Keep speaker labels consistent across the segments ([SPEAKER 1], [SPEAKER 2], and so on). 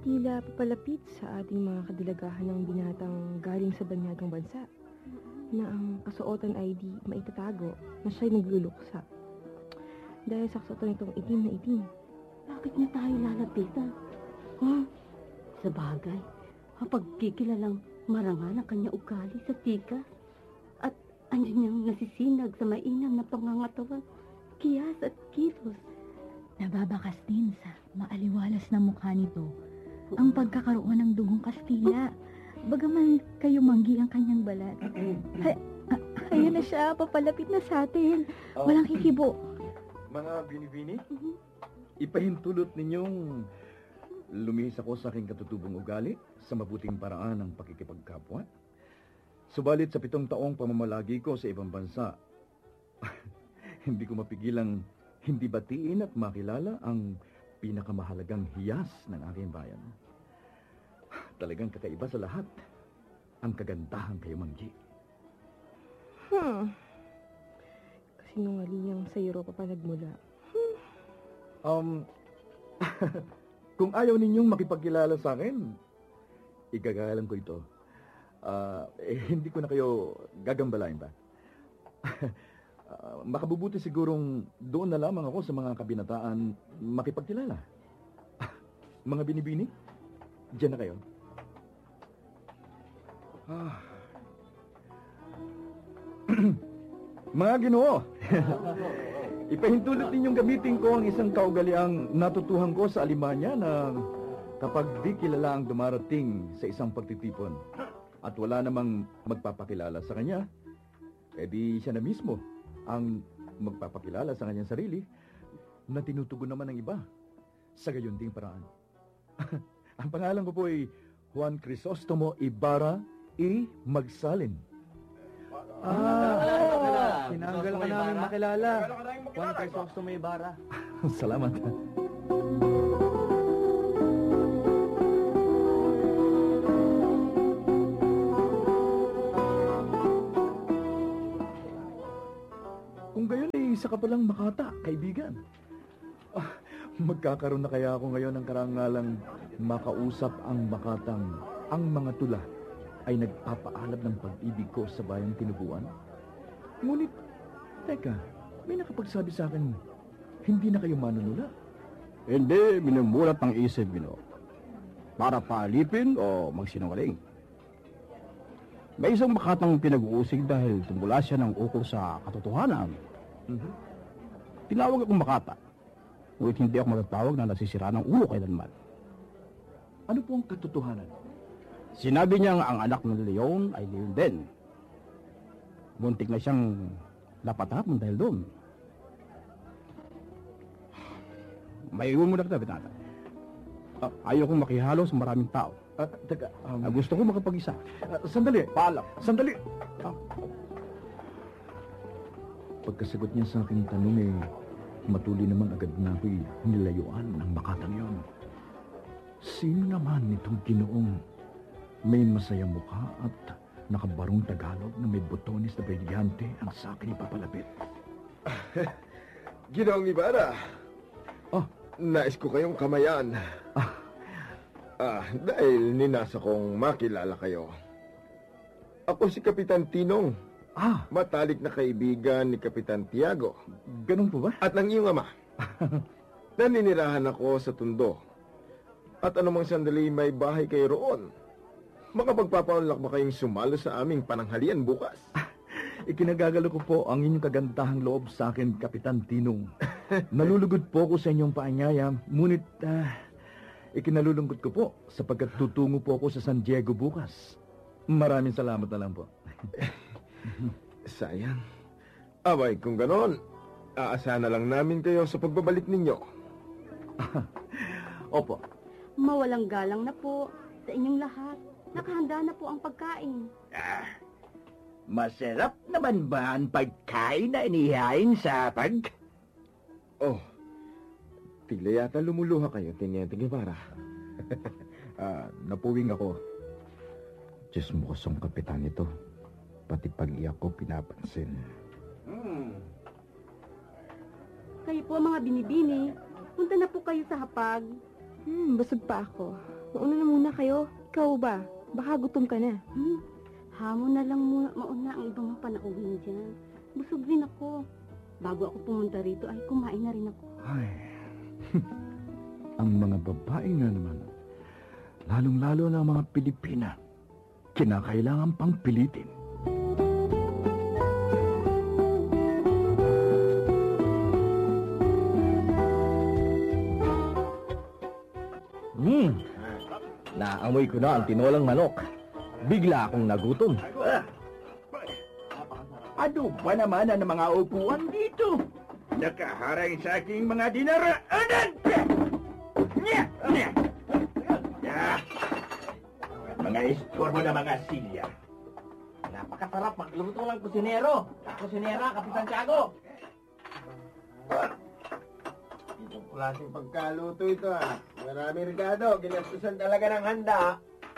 [SPEAKER 1] tila papalapit sa ating mga kadilagahan ng binatang galing sa banyagang bansa na ang kasuotan ay di maitatago na siya'y nagluluksa. Dahil sa kasuotan itong itim na itim.
[SPEAKER 2] Bakit niya tayo lalapitan? Huh? Sa bagay, kapag kikilalang marangal ang kanya ugali sa tikas at andyan niyang nasisinag sa mainam na pangangatawan, kiyas at kilos.
[SPEAKER 3] Nababakas din sa maaliwalas na mukha nito ang pagkakaroon ng dugong Kastila. Bagaman kayo manggi ang kanyang balat. Ayan na siya, papalapit na sa atin. Walang kikibo.
[SPEAKER 4] Mga binibini, ipahintulot ninyong lumihis ako sa aking katutubong ugali sa mabuting paraan ng pakikipagkapwa. Subalit sa 7 taong pamamalagi ko sa ibang bansa, hindi ko mapigilang hindi batiin at makilala ang pinakamahalagang hiyas ng aking bayan. Talagang kakaiba sa lahat ang kagandahan kayo, Manggi.
[SPEAKER 1] Kasinungalingang sa Europa pa nagmula.
[SPEAKER 4] Kung ayaw ninyong makipagkilala sa akin, igagalang ko ito. Hindi ko na kayo gagambalain ba? Makabubuti sigurong doon na lamang ako sa mga kabinataan makipagkilala. Mga binibini, diyan na kayo. Mga Ginoo, ipahintulot ninyong gamitin ko ang isang kaugaliang natutuhan ko sa Alemanya na kapag di kilala ang dumarating sa isang pagtitipon at wala namang magpapakilala sa kanya, edi siya na mismo ang magpapakilala sa kanyang sarili na tinutugon naman ng iba sa gayon ding paraan. Ang pangalan ko po ay Juan Crisostomo Ibarra y Magsalin.
[SPEAKER 5] Sinanggal ka namin makilala. Juan Crisostomo Ibarra.
[SPEAKER 4] Salamat. Kung gayon ay isa ka palang makata, kaibigan. Magkakaroon na kaya ako ngayon ng karangalang makausap ang makatang ang mga tula ay nagpapaalab ng pag-ibig ko sa bayang tinubuan? Ngunit, teka, may nakapagsabi sa akin, hindi na kayo manunula.
[SPEAKER 6] Hindi, minumulat ang isip, Ginoo. Para paalipin o magsinungaling. May isang makatang pinag-uusig dahil tumula siya ng ukol sa katotohanan. Tinawag akong makata. Ngunit hindi ako matatawag na nasisira ng ulo kailanman.
[SPEAKER 4] Ano po ang katotohanan?
[SPEAKER 6] Sinabi niyang ang anak ng leon ay leon din. Muntik na siyang napatapon dahil doon. May iwan mo na kita, Binata. Ayaw kong makihalo sa maraming tao.
[SPEAKER 4] Teka,
[SPEAKER 6] gusto ko makapag-isa.
[SPEAKER 4] Sandali.
[SPEAKER 6] Paalam.
[SPEAKER 4] Sandali. Pagkasagot niya sa aking tanong matuloy naman agad na ako'y nilayuan ng makatang yun. Sino naman itong Ginoong may masayang mukha at nakabarong Tagalog na may botones na brilyante ang sa akin ipapalapit?
[SPEAKER 7] Ginoong Ibarra. Nais ko kayong kamayan. Dahil ninasa kong makilala kayo. Ako si Kapitan Tinong. Matalik na kaibigan ni Kapitan Tiago.
[SPEAKER 4] Ganun po ba?
[SPEAKER 7] At ng iyong ama. Naninirahan ako sa Tondo. At anumang sandali may bahay kayo roon. Makapagpapaunlak ba kayong sumalo sa aming pananghalian bukas?
[SPEAKER 4] Ikinagagalo ko po ang inyong kagandahang loob sa akin, Kapitan Tinong. Nalulugod po ako sa inyong paanyaya, ngunit ikinalulungkot ko po sapagkat tutungo po ako sa San Diego bukas. Maraming salamat na lang po.
[SPEAKER 7] Sayang. Abay, kung ganon, aasahan na lang namin kayo sa pagbabalik ninyo.
[SPEAKER 4] Opo.
[SPEAKER 2] Mawalang galang na po sa inyong lahat. Nakahanda na po ang pagkain.
[SPEAKER 5] Masarap naman ba ang pagkain na inihain sa pag?
[SPEAKER 7] Tila yata lumuluha kayo, Teniente Guevara.
[SPEAKER 4] Napuwing ako. Chismosong kapitan ito. Pati pag-iyak ko pinapansin.
[SPEAKER 2] Kayo po mga binibini, punta na po kayo sa hapag.
[SPEAKER 1] Busog pa ako. mauna na muna kayo. Ikaw ba? Baka gutom ka na.
[SPEAKER 2] Hamon na lang muna mauna ang ibang mga panauhin dyan. Busog din ako. Bago ako pumunta rito ay kumain na rin ako.
[SPEAKER 4] Ay, ang mga babae nga naman, lalong-lalo na ang mga Pilipina, kinakailangan pang pilitin.
[SPEAKER 5] Naamoy ko na ang tinolang manok. Bigla akong nagutom.
[SPEAKER 4] Ano ba naman ang mga upuan dito? Nakaharang sa aking mga dinaraanan! Mga istorbo na mga silya.
[SPEAKER 5] Napakasarap magluto ng kusinero. Kusinera, Kapitan Tiago.
[SPEAKER 7] Itong klaseng pagkaluto ito Marami regado, ginastusan talaga ng handa.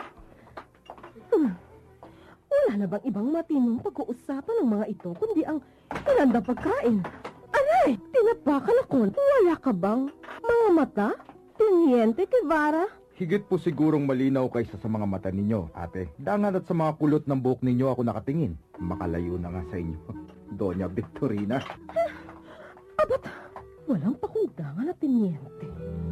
[SPEAKER 8] Wala na bang ibang matinong pag-uusapan ng mga ito, kundi ang inanda pagkain? Aray! Tinapakan ako. Wala ka bang mga mata? Teniente Guevara?
[SPEAKER 4] Higit po sigurong malinaw kaysa sa mga mata ninyo, ate. Dangan at sa mga kulot ng buhok ninyo ako nakatingin. Makalayo na nga sa inyo, Doña Victorina.
[SPEAKER 8] Abat, walang pakundangan na teniente.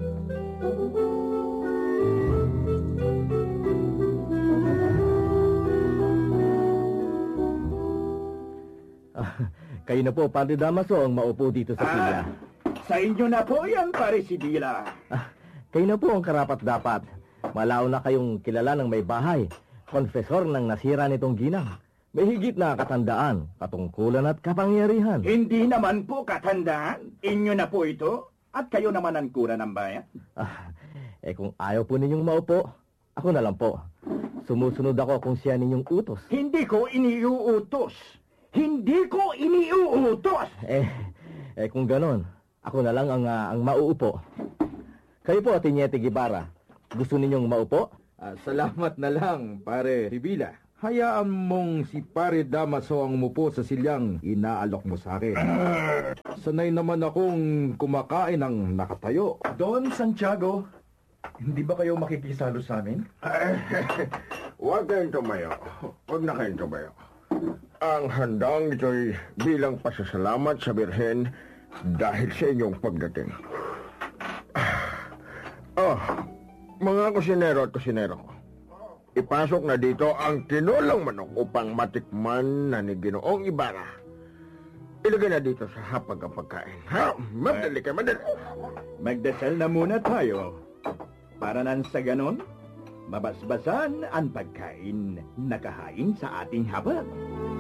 [SPEAKER 5] Kayo na po, Padre Damaso, ang maupo dito sa silya.
[SPEAKER 4] Sa inyo na po yan, Pare Sidila.
[SPEAKER 5] Kayo na po ang karapat-dapat. Malao na kayong kilala ng may bahay. Konfesor ng nasira nitong ginang. May higit na katandaan, katungkulan at kapangyarihan.
[SPEAKER 4] Hindi naman po katandaan. Inyo na po ito. At kayo naman ang kura ng bayan.
[SPEAKER 5] Kung ayaw po ninyong maupo, ako na lang po. Sumusunod ako kung siya ninyong utos.
[SPEAKER 4] Hindi ko iniuutos. Hindi ko iniuutos!
[SPEAKER 5] Kung ganon, ako na lang ang mauupo. Kayo po, Teniente Guevara, gusto ninyong maupo?
[SPEAKER 4] Salamat na lang, Pare Rivila. Hayaan mong si Pare Damaso ang umupo sa silyang inaalok mo sa akin. Sanay naman akong kumakain ng nakatayo. Don Santiago, hindi ba kayo makikisalo sa amin?
[SPEAKER 7] Huwag kayong tumayo. Huwag na kayong tumayo. Ang handang ito'y bilang pasasalamat sa Birhen dahil sa inyong pagdating. Mga kusinero at kusinero ko, ipasok na dito ang tinolang manok upang matikman na ni Ginoong Ibarra. Ilagay na dito sa hapag ang pagkain. Madali kayo, madali.
[SPEAKER 4] Magdasal na muna tayo. Para nang sa ganon, mabasbasan ang pagkain na kahain sa ating hapag.